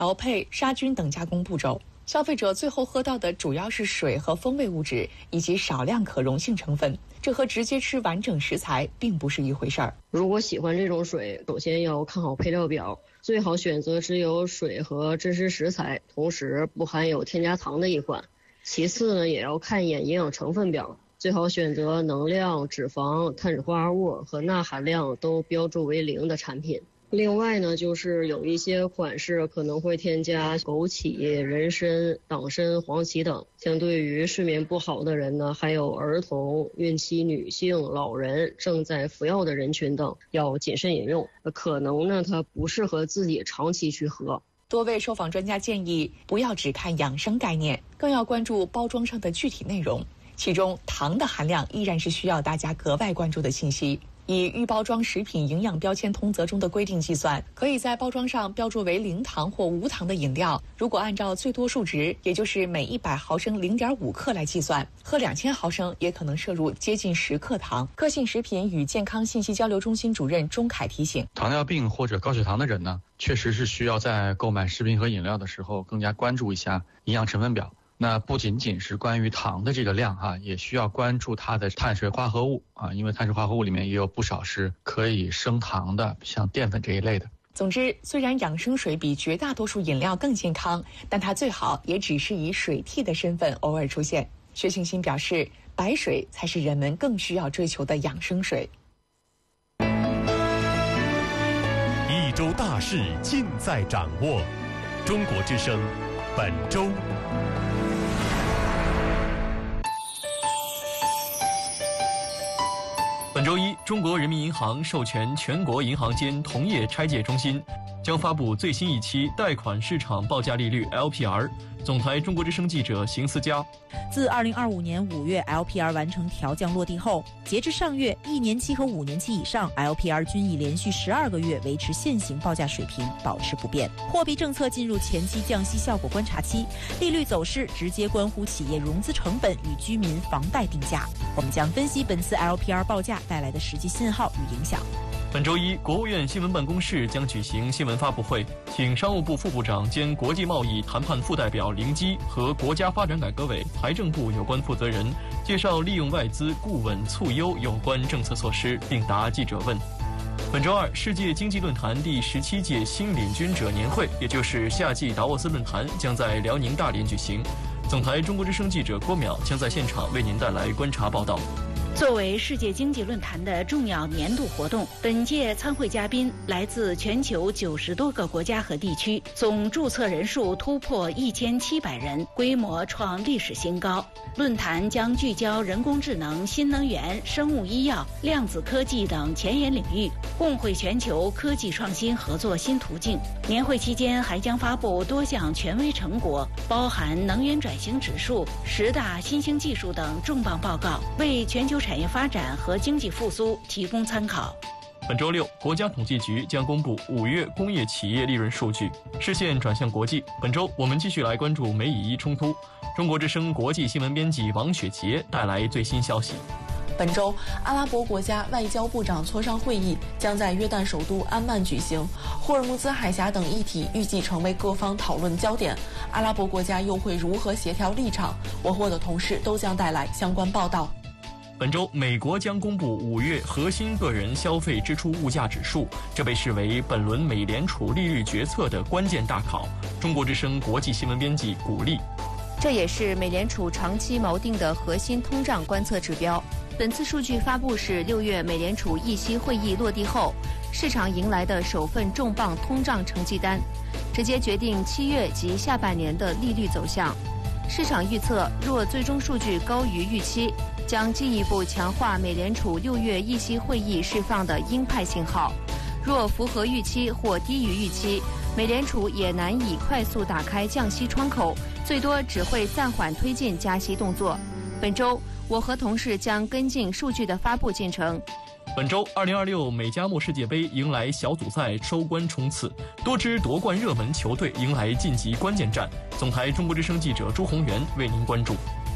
熬配、杀菌等加工步骤。消费者最后喝到的主要是水和风味物质，以及少量可溶性成分，这和直接吃完整食材并不是一回事儿。 如果喜欢这种水，首先要看好配料表，最好选择只有水和真实食材，同时不含有添加糖的一款。其次呢，也要看一眼营养成分表，最好选择能量、脂肪、碳水化合物和钠含量都标注为0的产品。另外呢，就是有一些款式可能会添加枸杞、人参、党参、黄芪等，相对于睡眠不好的人呢，还有儿童、孕期女性、老人、正在服药的人群等，要谨慎饮用。可能呢，它不适合自己长期去喝。 多位受访专家建议，不要只看养生概念，更要关注包装上的具体内容。其中，糖的含量依然是需要大家格外关注的信息。以预包装食品营养标签通则中的规定计算，可以在包装上标注为0糖或无糖的饮料，如果按照最多数值，也就是每100毫升0.5克来计算，喝2000毫升也可能摄入接近10克糖。科信食品与健康信息交流中心主任钟凯提醒， 糖尿病或者高血糖的人呢，确实是需要在购买食品和饮料的时候更加关注一下营养成分表。那不仅仅是关于糖的这个量也需要关注它的碳水化合物因为碳水化合物里面也有不少是可以升糖的，像淀粉这一类的。 总之，虽然养生水比绝大多数饮料更健康，但它最好也只是以水替的身份偶尔出现。薛庆新表示，白水才是人们更需要追求的养生水。 一周大事尽在掌握，中国之声本周。 本周一，中国人民银行授权全国银行间同业拆借中心将发布最新一期贷款市场报价利率 LPR。总台中国之声记者邢思佳。 自2025年5月 LPR 完成调降落地后，截至上月，1年期和5年期以上 LPR 均已连续12个月维持现行报价水平，保持不变。货币政策进入前期降息效果观察期，利率走势直接关乎企业融资成本与居民房贷定价。我们将分析本次 LPR 报价带来的实际信号与影响。 本周一，国务院新闻办公室将举行新闻发布会，请商务部副部长兼国际贸易谈判副代表凌基和国家发展改革委、财政部有关负责人介绍利用外资顾稳促优有关政策措施，并答记者问。本周二，世界经济论坛第17届新领军者年会，也就是夏季达沃斯论坛，将在辽宁大连举行。总台中国之声记者郭淼将在现场为您带来观察报道。 作为世界经济论坛的重要年度活动，本届参会嘉宾来自全球90多个国家和地区，总注册人数突破1700人，规模创历史新高。论坛将聚焦人工智能、新能源、生物医药、量子科技等前沿领域，共绘全球科技创新合作新途径。年会期间还将发布多项权威成果，包含能源转型指数、10大新兴技术等重磅报告，为全球产业发展和经济复苏提供参考。 本周六，国家统计局将公布5月工业企业利润数据。视线转向国际，本周我们继续来关注美以伊冲突。中国之声国际新闻编辑王雪杰带来最新消息。 本周，阿拉伯国家外交部长磋商会议将在约旦首都安曼举行，霍尔木兹海峡等议题预计成为各方讨论焦点。阿拉伯国家又会如何协调立场？我和我的同事都将带来相关报道。 本周，美国将公布5月核心个人消费支出物价指数，这被视为本轮美联储利率决策的关键大考。中国之声国际新闻编辑古丽。 这也是美联储长期锚定的核心通胀观测指标。本次数据发布是6月美联储议息会议落地后，市场迎来的首份重磅通胀成绩单，直接决定7月及下半年的利率走向。市场预测，若最终数据高于预期，将进一步强化美联储6月议息会议释放的鹰派信号；若符合预期或低于预期，美联储也难以快速打开降息窗口，最多只会暂缓推进加息动作。本周，我和同事将跟进数据的发布进程。 本周，2026美加墨世界杯迎来小组赛收官冲刺，多支夺冠热门球队迎来晋级关键战。总台中国之声记者朱宏元为您关注。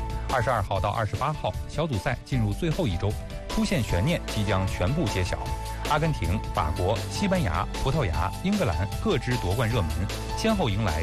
22号到28号，小组赛进入最后一周，出现悬念即将全部揭晓。阿根廷、法国、西班牙、葡萄牙、英格兰各支夺冠热门，先后迎来